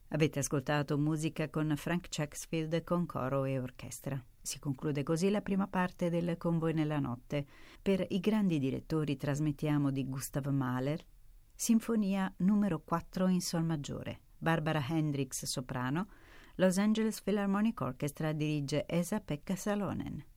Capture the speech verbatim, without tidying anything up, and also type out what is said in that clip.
Avete ascoltato musica con Frank Chaksfield con coro e orchestra. Si conclude così la prima parte del Con voi nella notte. Per i grandi direttori trasmettiamo di Gustav Mahler, Sinfonia numero quattro in sol maggiore, Barbara Hendricks soprano, Los Angeles Philharmonic Orchestra dirige Esa-Pekka Salonen.